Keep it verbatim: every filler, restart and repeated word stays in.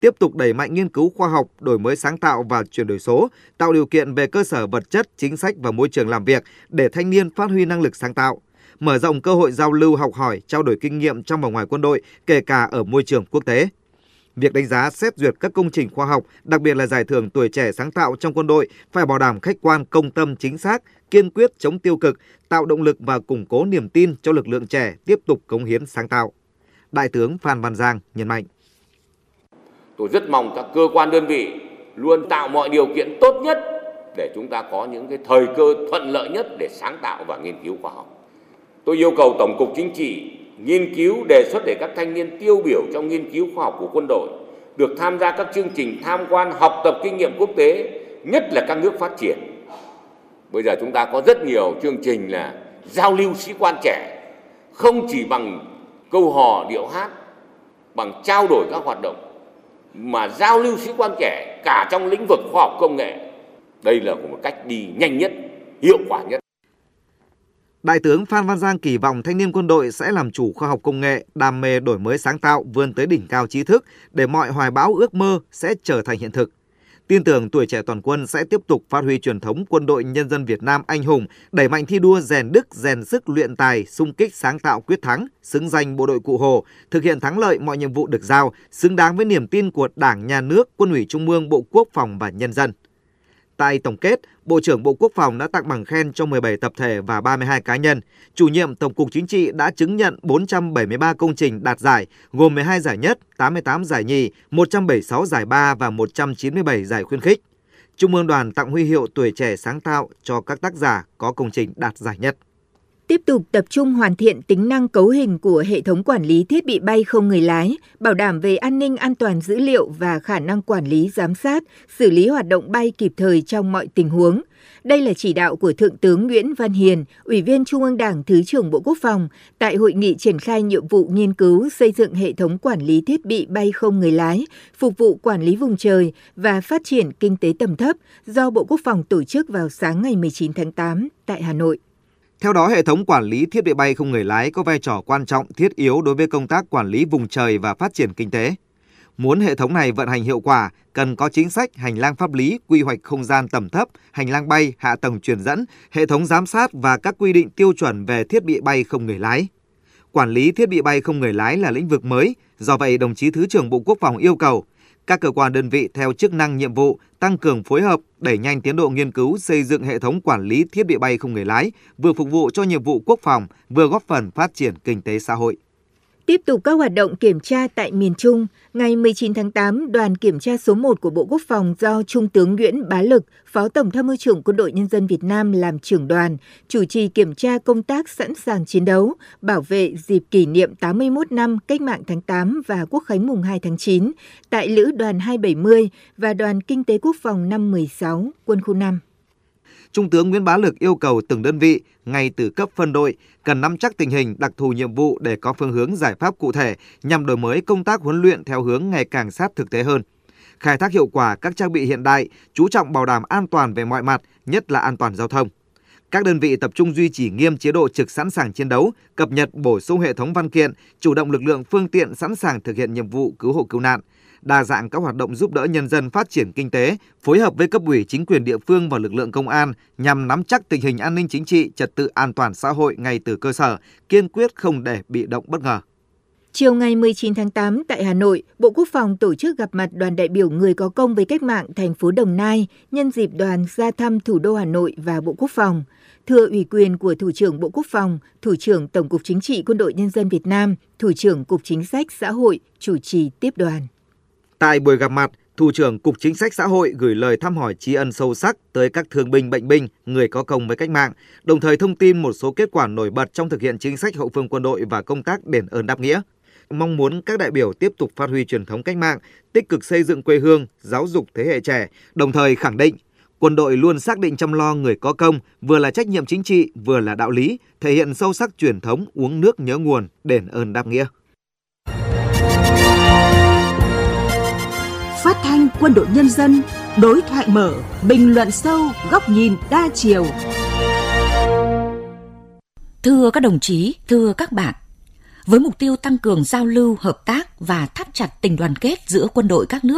tiếp tục đẩy mạnh nghiên cứu khoa học, đổi mới sáng tạo và chuyển đổi số, tạo điều kiện về cơ sở vật chất, chính sách và môi trường làm việc để thanh niên phát huy năng lực sáng tạo, mở rộng cơ hội giao lưu học hỏi, trao đổi kinh nghiệm trong và ngoài quân đội, kể cả ở môi trường quốc tế. Việc đánh giá xét duyệt các công trình khoa học, đặc biệt là giải thưởng tuổi trẻ sáng tạo trong quân đội phải bảo đảm khách quan, công tâm, chính xác, kiên quyết chống tiêu cực, tạo động lực và củng cố niềm tin cho lực lượng trẻ tiếp tục cống hiến sáng tạo. Đại tướng Phan Văn Giang nhấn mạnh. Tôi rất mong các cơ quan đơn vị luôn tạo mọi điều kiện tốt nhất để chúng ta có những cái thời cơ thuận lợi nhất để sáng tạo và nghiên cứu khoa học. Tôi yêu cầu Tổng cục Chính trị nghiên cứu đề xuất để các thanh niên tiêu biểu trong nghiên cứu khoa học của quân đội được tham gia các chương trình tham quan học tập kinh nghiệm quốc tế, nhất là các nước phát triển. Bây giờ chúng ta có rất nhiều chương trình là giao lưu sĩ quan trẻ, không chỉ bằng câu hò điệu hát, bằng trao đổi các hoạt động, mà giao lưu sĩ quan trẻ cả trong lĩnh vực khoa học công nghệ. Đây là một cách đi nhanh nhất, hiệu quả nhất. Đại tướng Phan Văn Giang kỳ vọng thanh niên quân đội sẽ làm chủ khoa học công nghệ, đam mê đổi mới sáng tạo, vươn tới đỉnh cao trí thức để mọi hoài bão ước mơ sẽ trở thành hiện thực. Tin tưởng tuổi trẻ toàn quân sẽ tiếp tục phát huy truyền thống quân đội nhân dân Việt Nam anh hùng, đẩy mạnh thi đua rèn đức, rèn sức luyện tài, xung kích sáng tạo quyết thắng, xứng danh bộ đội Cụ Hồ, thực hiện thắng lợi mọi nhiệm vụ được giao, xứng đáng với niềm tin của Đảng, Nhà nước, Quân ủy Trung ương, Bộ Quốc phòng và nhân dân. Tại tổng kết, Bộ trưởng Bộ Quốc phòng đã tặng bằng khen cho mười bảy tập thể và ba mươi hai cá nhân. Chủ nhiệm Tổng cục Chính trị đã chứng nhận bốn trăm bảy mươi ba công trình đạt giải, gồm mười hai giải nhất, tám mươi tám giải nhì, một trăm bảy mươi sáu giải ba và một trăm chín mươi bảy giải khuyến khích. Trung ương Đoàn tặng huy hiệu tuổi trẻ sáng tạo cho các tác giả có công trình đạt giải nhất. Tiếp tục tập trung hoàn thiện tính năng cấu hình của hệ thống quản lý thiết bị bay không người lái, bảo đảm về an ninh an toàn dữ liệu và khả năng quản lý giám sát, xử lý hoạt động bay kịp thời trong mọi tình huống. Đây là chỉ đạo của Thượng tướng Nguyễn Văn Hiền, Ủy viên Trung ương Đảng, Thứ trưởng Bộ Quốc phòng, tại hội nghị triển khai nhiệm vụ nghiên cứu xây dựng hệ thống quản lý thiết bị bay không người lái, phục vụ quản lý vùng trời và phát triển kinh tế tầm thấp do Bộ Quốc phòng tổ chức vào sáng ngày mười chín tháng tám tại Hà Nội. Theo đó, hệ thống quản lý thiết bị bay không người lái có vai trò quan trọng, thiết yếu đối với công tác quản lý vùng trời và phát triển kinh tế. Muốn hệ thống này vận hành hiệu quả, cần có chính sách, hành lang pháp lý, quy hoạch không gian tầm thấp, hành lang bay, hạ tầng truyền dẫn, hệ thống giám sát và các quy định tiêu chuẩn về thiết bị bay không người lái. Quản lý thiết bị bay không người lái là lĩnh vực mới, do vậy đồng chí Thứ trưởng Bộ Quốc phòng yêu cầu các cơ quan đơn vị theo chức năng nhiệm vụ tăng cường phối hợp, đẩy nhanh tiến độ nghiên cứu xây dựng hệ thống quản lý thiết bị bay không người lái, vừa phục vụ cho nhiệm vụ quốc phòng, vừa góp phần phát triển kinh tế xã hội. Tiếp tục các hoạt động kiểm tra tại miền Trung, ngày mười chín tháng tám, đoàn kiểm tra số một của Bộ Quốc phòng do Trung tướng Nguyễn Bá Lực, Phó Tổng tham mưu trưởng Quân đội Nhân dân Việt Nam làm trưởng đoàn, chủ trì kiểm tra công tác sẵn sàng chiến đấu, bảo vệ dịp kỷ niệm tám mươi mốt năm Cách mạng tháng tám và Quốc khánh mùng hai tháng chín tại Lữ đoàn hai bảy mươi và Đoàn Kinh tế Quốc phòng năm mười sáu, Quân khu năm. Trung tướng Nguyễn Bá Lực yêu cầu từng đơn vị, ngay từ cấp phân đội, cần nắm chắc tình hình, đặc thù nhiệm vụ để có phương hướng giải pháp cụ thể nhằm đổi mới công tác huấn luyện theo hướng ngày càng sát thực tế hơn. Khai thác hiệu quả các trang bị hiện đại, chú trọng bảo đảm an toàn về mọi mặt, nhất là an toàn giao thông. Các đơn vị tập trung duy trì nghiêm chế độ trực sẵn sàng chiến đấu, cập nhật bổ sung hệ thống văn kiện, chủ động lực lượng phương tiện sẵn sàng thực hiện nhiệm vụ cứu hộ cứu nạn, đa dạng các hoạt động giúp đỡ nhân dân phát triển kinh tế, phối hợp với cấp ủy chính quyền địa phương và lực lượng công an nhằm nắm chắc tình hình an ninh chính trị, trật tự an toàn xã hội ngay từ cơ sở, kiên quyết không để bị động bất ngờ. Chiều ngày mười chín tháng tám tại Hà Nội, Bộ Quốc phòng tổ chức gặp mặt đoàn đại biểu người có công với cách mạng thành phố Đồng Nai nhân dịp đoàn ra thăm thủ đô Hà Nội và Bộ Quốc phòng. Thưa ủy quyền của Thủ trưởng Bộ Quốc phòng, Thủ trưởng Tổng cục Chính trị Quân đội Nhân dân Việt Nam, Thủ trưởng Cục Chính sách Xã hội chủ trì tiếp đoàn. Tại buổi gặp mặt, Thủ trưởng Cục Chính sách Xã hội gửi lời thăm hỏi tri ân sâu sắc tới các thương binh, bệnh binh, người có công với cách mạng, đồng thời thông tin một số kết quả nổi bật trong thực hiện chính sách hậu phương quân đội và công tác đền ơn đáp nghĩa. Mong muốn các đại biểu tiếp tục phát huy truyền thống cách mạng, tích cực xây dựng quê hương, giáo dục thế hệ trẻ, đồng thời khẳng định quân đội luôn xác định chăm lo người có công, vừa là trách nhiệm chính trị, vừa là đạo lý, thể hiện sâu sắc truyền thống uống nước nhớ nguồn, đền ơn đáp nghĩa. Phát thanh Quân đội Nhân dân, đối thoại mở, bình luận sâu, góc nhìn đa chiều. Thưa các đồng chí, thưa các bạn, với mục tiêu tăng cường giao lưu, hợp tác và thắt chặt tình đoàn kết giữa quân đội các nước